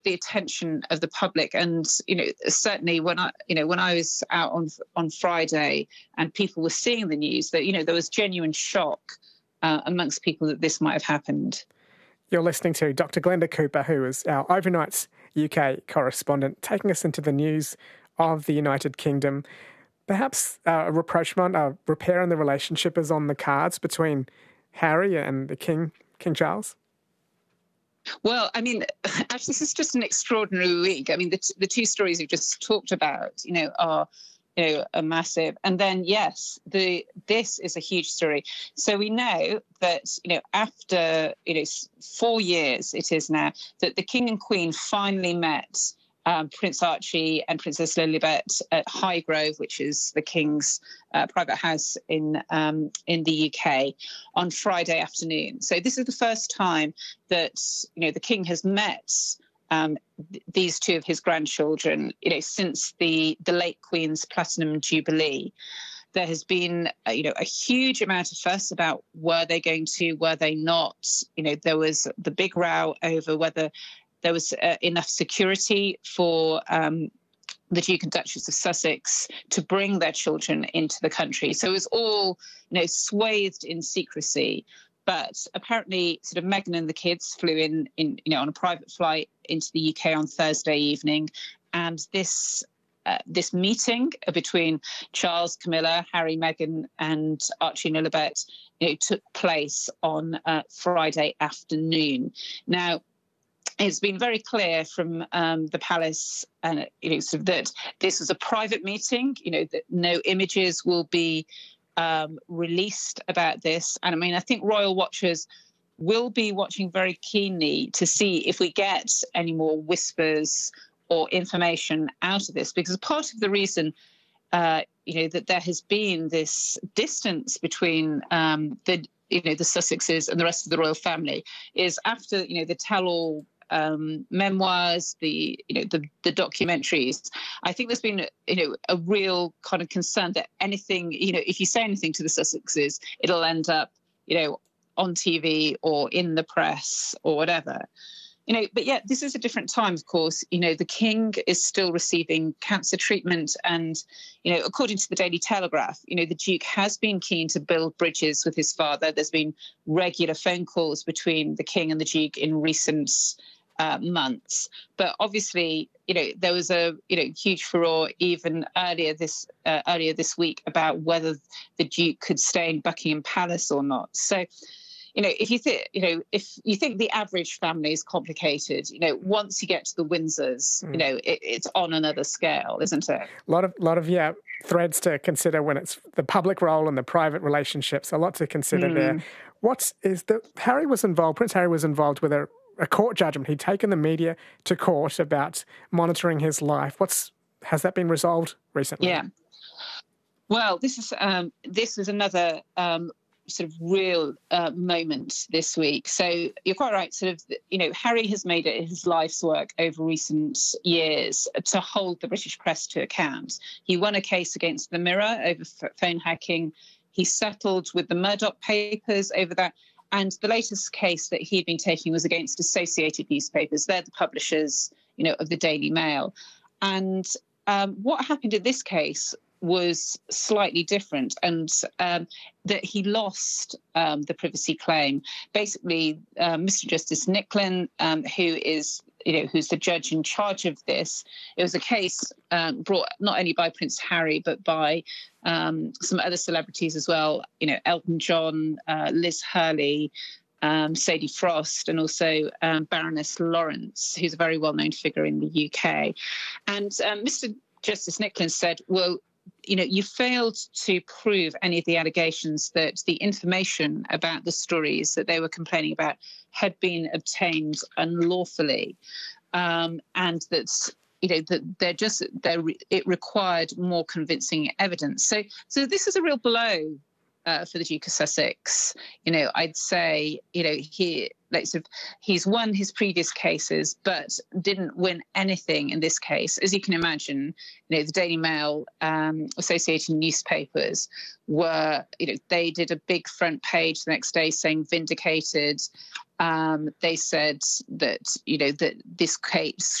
the attention of the public. And, certainly when I was out on Friday and people were seeing the news, that, there was genuine shock amongst people that this might have happened. You're listening to Dr. Glenda Cooper, who is our Overnights UK correspondent, taking us into the news of the United Kingdom. Perhaps a rapprochement, a repair in the relationship is on the cards between Harry and the King Charles? Well, I mean, actually, this is just an extraordinary week. I mean, the two stories you've just talked about, are, are massive. And then, yes, this is a huge story. So we know that, after, 4 years it is now, that the King and Queen finally met Prince Archie and Princess Lilibet at Highgrove, which is the King's private house in the UK, on Friday afternoon. So this is the first time that the King has met these two of his grandchildren, since the late Queen's Platinum Jubilee. There has been, a huge amount of fuss about were they going to, were they not. There was the big row over whether there was enough security for the Duke and Duchess of Sussex to bring their children into the country. So it was all, swathed in secrecy. But apparently, sort of Meghan and the kids flew in on a private flight into the UK on Thursday evening, and this meeting between Charles, Camilla, Harry, Meghan, and Archie and Lilibet, took place on Friday afternoon. Now, it's been very clear from the palace, and that this was a private meeting. That no images will be released about this. And I mean, I think royal watchers will be watching very keenly to see if we get any more whispers or information out of this, because part of the reason, that there has been this distance between the Sussexes and the rest of the royal family is after, the tell-all memoirs, the documentaries. I think there's been, a real kind of concern that anything, if you say anything to the Sussexes, it'll end up, on TV or in the press or whatever. But yet this is a different time, of course. The King is still receiving cancer treatment. And, according to the Daily Telegraph, the Duke has been keen to build bridges with his father. There's been regular phone calls between the King and the Duke in recent months. But obviously, there was a, huge furore even earlier this week about whether the Duke could stay in Buckingham Palace or not. So, if you think the average family is complicated, once you get to the Windsors, it's on another scale, isn't it? A lot of threads to consider when it's the public role and the private relationships. A lot to consider there. Prince Harry was involved with a court judgment. He'd taken the media to court about monitoring his life. Has that been resolved recently? Yeah. Well, this is another sort of real moment this week. So you're quite right. Sort of, Harry has made it his life's work over recent years to hold the British press to account. He won a case against the Mirror over phone hacking. He settled with the Murdoch papers over that. And the latest case that he'd been taking was against Associated Newspapers. They're the publishers, of the Daily Mail. And what happened in this case was slightly different, and that he lost the privacy claim. Basically, Mr. Justice Nicklin, who's the judge in charge of this, it was a case brought not only by Prince Harry, but by some other celebrities as well, Elton John, Liz Hurley, Sadie Frost, and also Baroness Lawrence, who's a very well-known figure in the UK. And Mr. Justice Nicklin said, well, you failed to prove any of the allegations that the information about the stories that they were complaining about had been obtained unlawfully, and that it required more convincing evidence. So this is a real blow for the Duke of Sussex. I'd say, he's won his previous cases, but didn't win anything in this case. As you can imagine, the Daily Mail, associated newspapers were, they did a big front page the next day saying vindicated. They said that, that this case